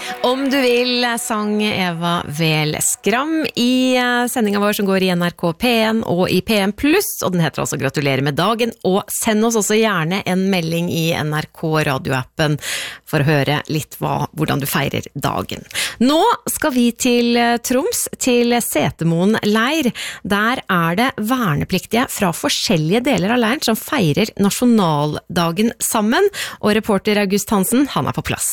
Om du vil, sang Eva Vel Skram I sendingen vår som går I NRK P1 og I PM+, og den heter altså Gratulerer med dagen, og send oss også gjerne en melding I NRK radioappen for å høre litt hvordan du feirer dagen. Nå skal vi til Troms, til Setermoen leir. Der det vernepliktige fra forskjellige deler av leiren som feirer nasjonaldagen sammen, og reporter August Hansen, han på plass.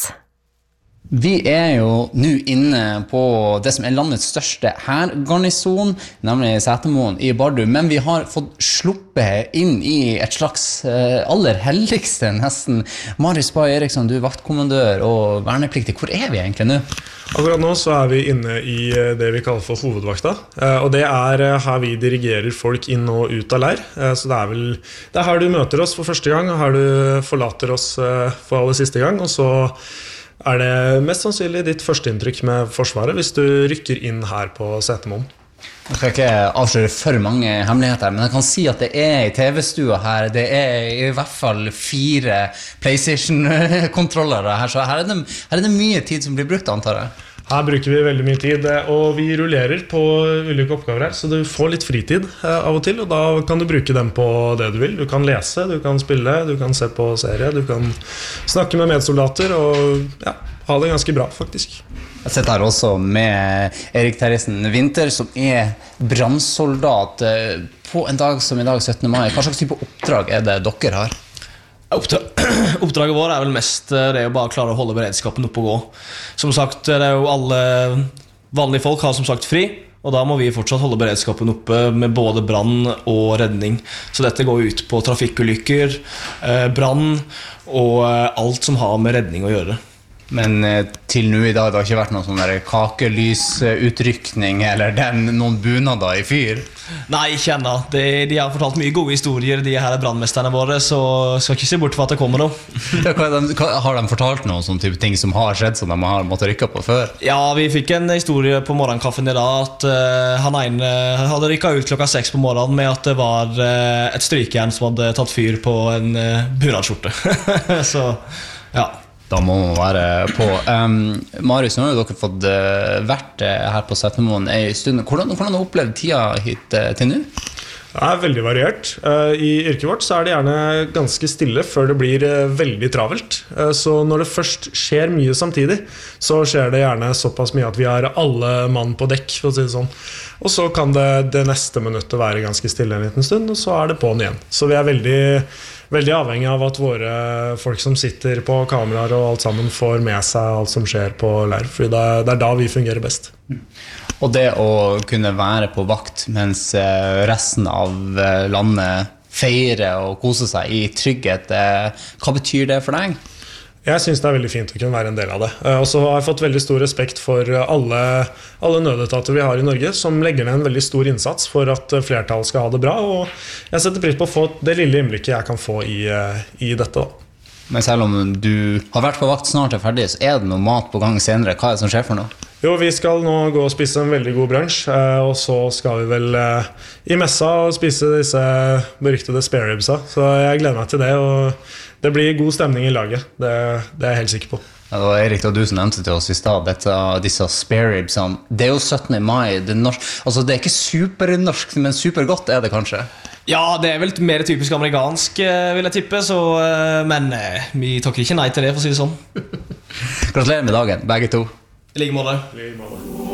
Vi jo nå inne på det som landets største hergarnison, nemlig Setermoen I Bardu, men vi har fått sluppet inn I et slags aller helligste nesten. Marius Bay Eriksson, du vaktkommandør og vernepliktig. Hvor vi egentlig nå? Akkurat nå så vi inne I det vi kaller for hovedvakta, og det her vi dirigerer folk inn og ut av leir, så det vel det her du møter oss for første gang, og her du forlater oss for aller siste gang, og så det mest sannsynlig ditt første inntrykk med Forsvaret hvis du rykker inn her på Setermoen. Jeg skal ikke avsløre for mange hemmeligheter, men jeg kan si at det I TV-stua her, det I hvert fall 4 PlayStation-kontrollere her, så her det mye tid som blir brukt, antar jeg. Her bruker vi veldig mye tid, og vi rullerer på ulike oppgaver her, så du får litt fritid av og til, og da kan du bruke dem på det du vil. Du kan lese, du kan spille, du kan se på serie, du kan snakke med medsoldater, og ha det ganske bra, faktisk. Jeg sitter her også med Erik Terjesen Winther, som brandsoldat på en dag som I dag, 17. mai. Hva slags type oppdrag det dere har? Oppdraget vår vel mest det å bare klare å holde beredskapen oppe og gå. Som sagt, det jo alle vanlige folk har som sagt fri, og da må vi fortsatt holde beredskapen oppe med både brann og redning. Så dette går ut på trafikkulykker, brann og alt som har med redning å gjøre. Men til nå I dag, det har ikke vært noen sånn der kakelysutrykkning eller noen bunader I fyr? Nei, ikke ennå. De har fortalt mye gode historier, de her brandmesterne våre, så skal ikke se bort for at det kommer noe. Har de fortalt noen sånne type ting som har skjedd, som de har måttet rykke på før? Ja, vi fikk en historie på morgenkaffen I dag, at han ene hadde rykket ut klokka 6 på morgenen med at det var et strykjern som hadde tatt fyr på en bunadskjorte. Så, ja. Da må man være på. Marius, nå har jo dere fått vært her på Setermoen en stund. Hvordan har du opplevd tida hit til nå? Det veldig variert. I yrket vårt så det gjerne ganske stille før det blir veldig travelt. Så når det først skjer mye samtidig, så skjer det gjerne såpass mye at vi har alle mann på dekk, for å si det sånn. Og så kan det neste minuttet være ganske stille en liten stund, og så det på'n igjen. Så vi veldig avhengig av at våre folk som sitter på kameraer og alt sammen får med seg alt som skjer på leir, for det da vi fungerer best. Og det å kunne være på vakt mens resten av landet feirer og koser seg I trygghet, hva betyr det for deg? Jeg synes det veldig fint å kunne være en del av det. Og så har jeg fått veldig stor respekt for alle nødetater vi har I Norge, som legger ned en veldig stor innsats for at flertallet skal ha det bra, og jeg setter pris på å få det lille innblikket jeg kan få I dette da. Men selv om du har vært på vakt snart ferdig, så det noe mat på gang senere. Hva det som skjer for noe? Jo, vi skal nå gå og spise en veldig god brunch, og så skal vi vel I messa og spise disse beryktede spare ribsa. Så jeg gleder meg til det, og det blir god stemning I laget. Det jeg helt sikker på. Ja, det var Erik og du som nevnte til oss I sted, disse spare ribsene. Det jo 17. mai, altså det ikke supernorsk, men supergodt det kanskje? Ja, det vel mer typisk amerikansk, vil jeg tippe, så, men vi takker ikke nei til det, for å si det sånn. Gratulerer med dagen, begge to. I like måte.